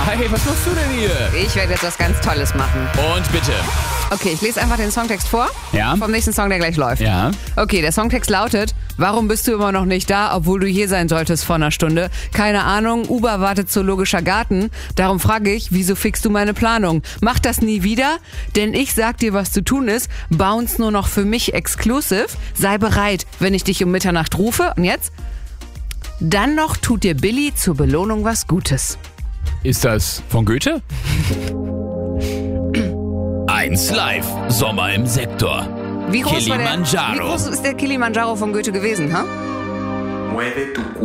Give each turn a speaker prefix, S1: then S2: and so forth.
S1: Hi, was machst du denn hier?
S2: Ich werde jetzt was ganz Tolles machen.
S1: Und bitte.
S2: Okay, ich lese einfach den Songtext vor.
S1: Ja?
S2: Vom nächsten Song, der gleich läuft.
S1: Ja.
S2: Okay, der Songtext lautet: Warum bist du immer noch nicht da, obwohl du hier sein solltest vor einer Stunde? Keine Ahnung, Uber wartet Zoologischer Garten. Darum frage ich, wieso fixst du meine Planung? Mach das nie wieder, denn ich sag dir, was zu tun ist. Bounce nur noch für mich exclusive. Sei bereit, wenn ich dich um Mitternacht rufe. Und jetzt? Dann noch tut dir Billy zur Belohnung was Gutes.
S1: Ist das von Goethe? 1 Live, Sommer im Sektor.
S2: Wie groß
S1: Kilimanjaro.
S2: ist der Kilimanjaro von Goethe gewesen, ha?
S3: Mueve tu